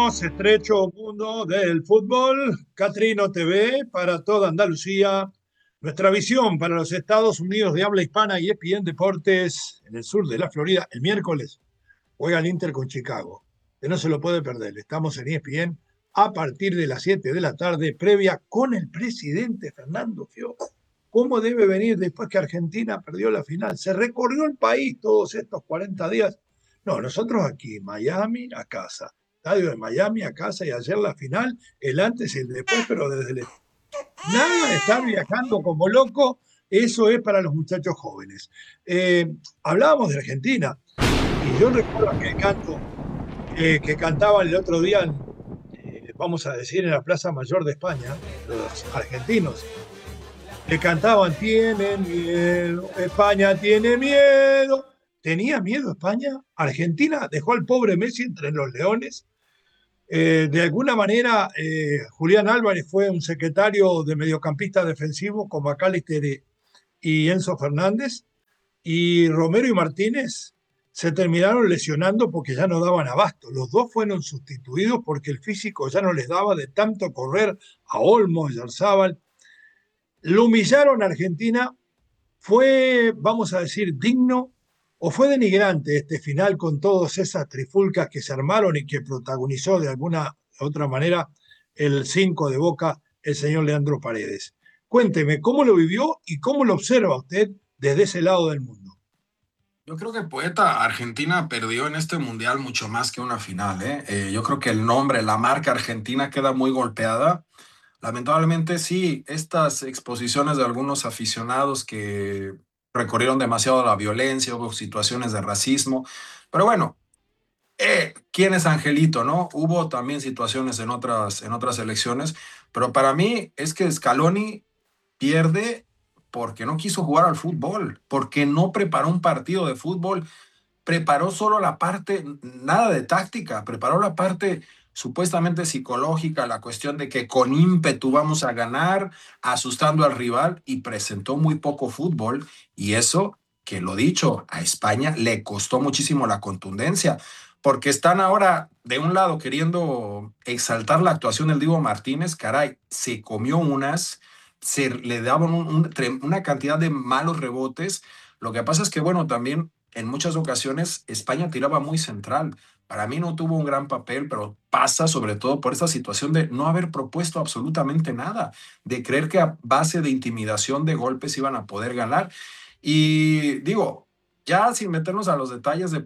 Comenzamos Estrecho Mundo del Fútbol, Catrino TV para toda Andalucía. Nuestra visión para los Estados Unidos de habla hispana y ESPN Deportes en el sur de la Florida. El miércoles juega el Inter con Chicago. Que no se lo puede perder. Estamos en ESPN a partir de las 7 de la tarde, previa con el presidente Fernando Fior. ¿Cómo debe venir después que Argentina perdió la final? Se recorrió el país todos estos 40 días. No, nosotros aquí, Miami a casa. Estadio de Miami a casa y ayer la final, el antes y el después, pero desde el... Nada de estar viajando como loco, eso es para los muchachos jóvenes. Hablábamos de Argentina y yo recuerdo aquel canto que cantaban el otro día, vamos a decir, en la Plaza Mayor de España, los argentinos, que cantaban, tienen miedo, España tiene miedo. ¿Tenía miedo España? Argentina dejó al pobre Messi entre los leones. De alguna manera, Julián Álvarez fue un secretario de mediocampista defensivo con McAllister y Enzo Fernández, y Romero y Martínez se terminaron lesionando porque ya no daban abasto. Los dos fueron sustituidos porque el físico ya no les daba de tanto correr a Olmo, a Yarzábal. Lo humillaron a Argentina. ¿Fue, vamos a decir, digno o fue denigrante este final con todas esas trifulcas que se armaron y que protagonizó de alguna otra manera el 5 de Boca, el señor Leandro Paredes? Cuénteme, ¿cómo lo vivió y cómo lo observa usted desde ese lado del mundo? Yo creo que Poeta, Argentina perdió en este mundial mucho más que una final, ¿eh? Yo creo que el nombre, la marca Argentina queda muy golpeada. Lamentablemente sí, estas exposiciones de algunos aficionados que recorrieron demasiado la violencia, hubo situaciones de racismo, pero bueno, ¿quién es Angelito, no? Hubo también situaciones en otras elecciones, pero para mí es que Scaloni pierde porque no quiso jugar al fútbol, porque no preparó un partido de fútbol, preparó solo la parte, nada de táctica, preparó la parte supuestamente psicológica, la cuestión de que con ímpetu vamos a ganar, asustando al rival, y presentó muy poco fútbol, y eso, que lo dicho, a España le costó muchísimo la contundencia, porque están ahora de un lado queriendo exaltar la actuación del Diego Martínez. Caray, se comió unas, se le daban una cantidad de malos rebotes. Lo que pasa es que, bueno, también en muchas ocasiones España tiraba muy central. Para mí no tuvo un gran papel, pero pasa sobre todo por esta situación de no haber propuesto absolutamente nada, de creer que a base de intimidación, de golpes, iban a poder ganar. Y digo, ya sin meternos a los detalles de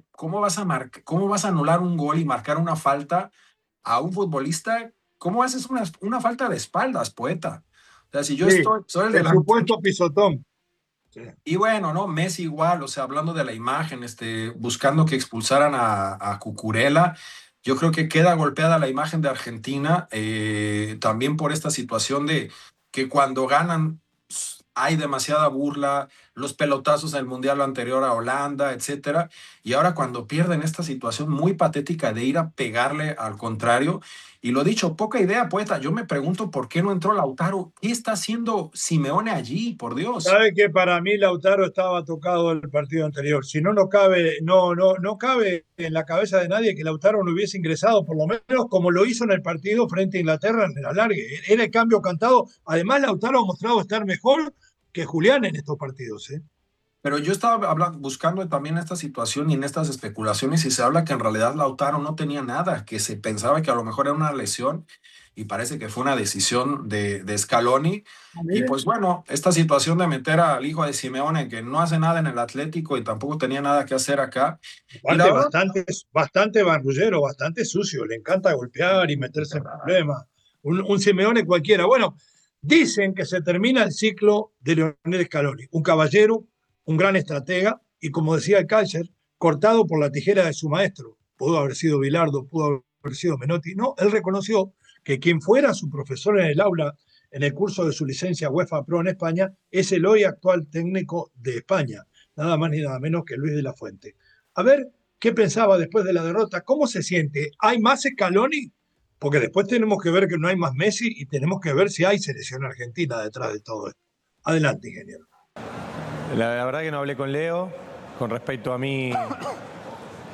cómo vas a anular un gol y marcar una falta a un futbolista, ¿cómo haces una falta de espaldas, Poeta? O sea, si yo Sí, soy el el delantero. supuesto pisotón. Sí. Y bueno, ¿no? Messi igual, o sea, hablando de la imagen, buscando que expulsaran a Cucurella. Yo creo que queda golpeada la imagen de Argentina, también por esta situación de que cuando ganan hay demasiada burla, los pelotazos en el Mundial anterior a Holanda, etcétera, y ahora cuando pierden esta situación muy patética de ir a pegarle al contrario. Y lo dicho, poca idea, Poeta. Yo me pregunto por qué no entró Lautaro. ¿Qué está haciendo Simeone allí, por Dios? Sabe que para mí Lautaro estaba tocado el partido anterior. Si no, no cabe, no cabe en la cabeza de nadie que Lautaro no hubiese ingresado, por lo menos como lo hizo en el partido frente a Inglaterra en el alargue. Era el cambio cantado. Además, Lautaro ha mostrado estar mejor que Julián en estos partidos, ¿eh? Pero yo estaba buscando también esta situación y en estas especulaciones, y se habla que en realidad Lautaro no tenía nada, que se pensaba que a lo mejor era una lesión, y parece que fue una decisión de Scaloni. Y pues bueno, esta situación de meter al hijo de Simeone, que no hace nada en el Atlético y tampoco tenía nada que hacer acá. Y la Aparte, verdad, bastante barrullero, bastante sucio. Le encanta golpear y meterse en problemas. Un Simeone cualquiera. Bueno, dicen que se termina el ciclo de Leonel Scaloni. Un caballero, un gran estratega y, como decía el Kaiser, cortado por la tijera de su maestro. Pudo haber sido Bilardo, pudo haber sido Menotti. No, él reconoció que quien fuera su profesor en el aula en el curso de su licencia UEFA Pro en España es el hoy actual técnico de España, nada más ni nada menos que Luis de la Fuente. A ver qué pensaba después de la derrota, cómo se siente. ¿Hay más Scaloni? Porque después tenemos que ver que no hay más Messi y tenemos que ver si hay selección argentina detrás de todo esto. Adelante, ingeniero. La verdad que no hablé con Leo. Con respecto a mí,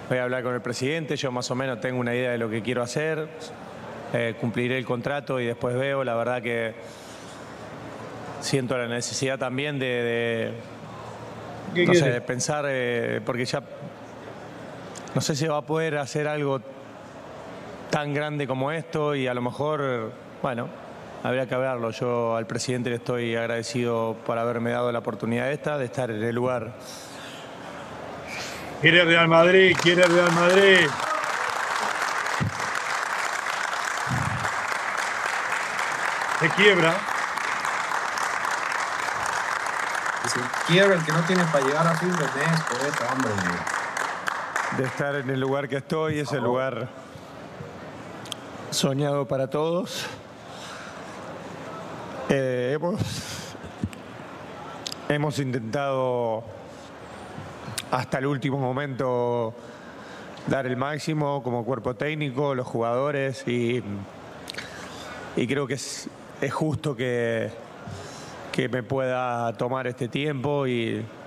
voy a hablar con el presidente, yo más o menos tengo una idea de lo que quiero hacer, cumpliré el contrato y después veo. La verdad que siento la necesidad también de no sé, de pensar, porque ya no sé si va a poder hacer algo tan grande como esto y a lo mejor, bueno, habría que hablarlo. Yo al presidente le estoy agradecido por haberme dado la oportunidad esta de estar en el lugar. Quiere Real Madrid, quiere Real Madrid. Se quiebra. Se quiebra el que no tiene para llegar a fin de mes, Poeta, hombre. De estar en el lugar que estoy, es el lugar soñado para todos. Hemos intentado hasta el último momento dar el máximo como cuerpo técnico, los jugadores, y creo que es justo que me pueda tomar este tiempo y